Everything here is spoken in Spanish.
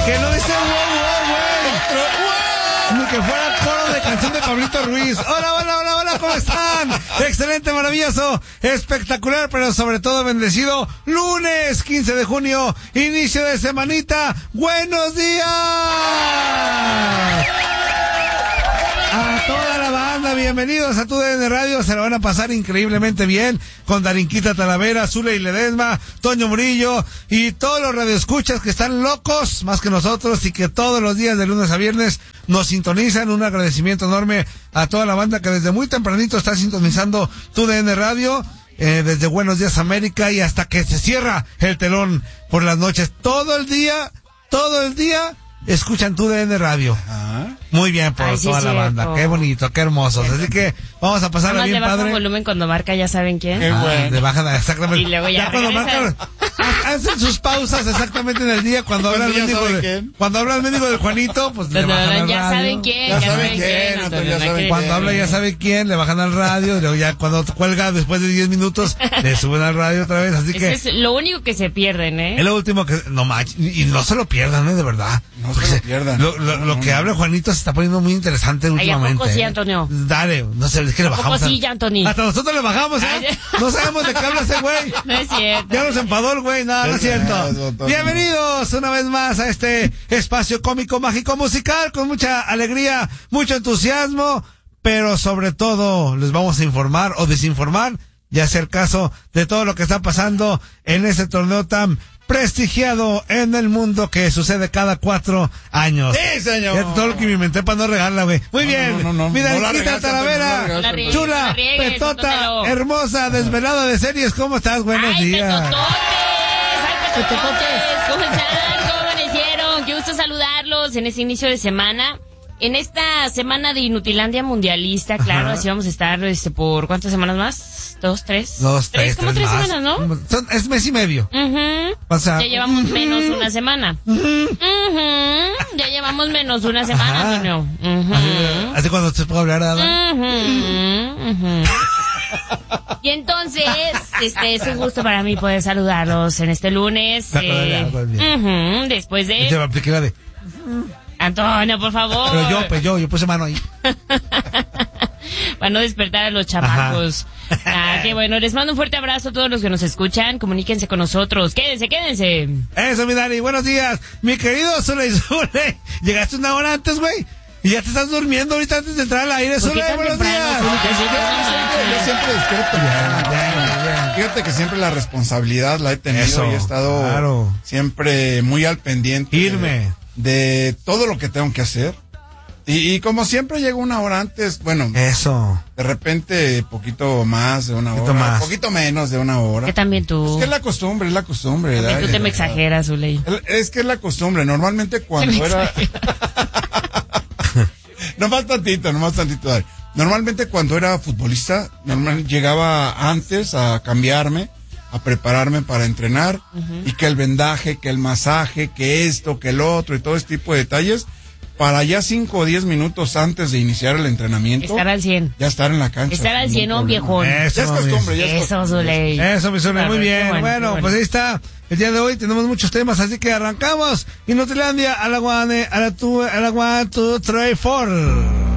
Que no dice wow, güey. Ni que fuera coro de canción de Pablito Ruiz. Hola, ¿cómo están? Excelente, maravilloso, espectacular, pero sobre todo bendecido. Lunes 15 de junio, inicio de semanita. ¡Buenos días! A toda la banda, bienvenidos a TUDN Radio. Se la van a pasar increíblemente bien con Darinquita Talavera, Zuley Ledesma, Toño Murillo y todos los radioescuchas que están locos más que nosotros y que todos los días de lunes a viernes nos sintonizan. Un agradecimiento enorme a toda la banda que desde muy tempranito está sintonizando TUDN Radio, desde Buenos Días América y hasta que se cierra el telón por las noches. Todo el día escuchan TUDN Radio. Ajá. Muy bien por toda la banda. Qué bonito, qué hermosos. Así que vamos a pasarla bien, padre. Le bajan volumen cuando marca, ya saben quién. Bueno. Le bajan exactamente. Y luego ya cuando marcan, hacen sus pausas exactamente en el día cuando habla el mendigo de Juanito, pues le bajan al radio. Ya saben quién. Cuando habla ya sabe quién, le bajan al radio, y luego ya cuando cuelga después de 10 minutos, le suben al radio otra vez, así que... Es lo único que se pierden, Es lo último que... No manches, y no se lo pierdan, de verdad. No se lo pierdan. Lo que habla Juanito se está poniendo muy interesante últimamente. ¿A poco sí, Antonio? Dale, no sé, es que le bajamos. ¿A poco sí, Antonio? Hasta nosotros le bajamos, No sabemos de qué habla ese güey. No es cierto. Ya nos enfadó el güey, no es cierto. Bienvenidos una vez más a este espacio cómico, mágico, musical, con mucha alegría, mucho entusiasmo, pero sobre todo les vamos a informar o desinformar y hacer caso de todo lo que está pasando en ese torneo tan prestigiado en el mundo que sucede cada 4 años. ¡Sí, señor! Ya todo lo que me inventé para no regarla, güey. Muy bien. Mira, Darinquita Talavera, chula, petota, hermosa, desvelada de series. ¿Cómo estás? Buenos días. Petototes. ¿Cómo están? ¿Cómo amanecieron? Qué gusto saludarlos en este inicio de semana. En esta semana de Inutilandia Mundialista, claro, así vamos a estar, ¿por cuántas semanas más? ¿2, 3? Como 3 semanas, ¿no? Es mes y medio. Ya llevamos menos una semana. Ya llevamos menos una semana, Antonio. Así cuando se puede hablar, Y entonces, es un gusto para mí poder saludarlos en este lunes. Después de... Yo me apliqué la de... Antonio, por favor. Pero yo puse mano ahí. Para no despertar a los chamacos. Qué bueno. Les mando un fuerte abrazo a todos los que nos escuchan. Comuníquense con nosotros. Quédense. Eso, mi Dani. Buenos días. Mi querido Zuley. Llegaste una hora antes, güey. Y ya te estás durmiendo ahorita antes de entrar al aire. Zuley, buenos días. Yo siempre despierto. Fíjate que siempre la responsabilidad la he tenido y he estado siempre muy al pendiente. De todo lo que tengo que hacer. Y como siempre llego una hora antes, bueno. Eso. De repente, poquito más de una hora. Poquito menos de una hora. Que también tú. Es que es la costumbre. También tú te me exageras, Zuley. Es que es la costumbre. Normalmente cuando era... Nomás tantito. Dale. Normalmente cuando era futbolista, llegaba antes a cambiarme, a prepararme para entrenar, y que el vendaje, que el masaje, que esto, que el otro, y todo ese tipo de detalles, para ya 5 o 10 minutos antes de iniciar el entrenamiento. Estar al 100. Ya estar en la cancha. Estar al 100, viejón. Eso, ya es costumbre. Eso, Zuley. Eso, mi Zuley, muy bien. Bueno, pues ahí está. El día de hoy tenemos muchos temas, así que arrancamos. Inutilandia, a la 1, 2, 3, 4.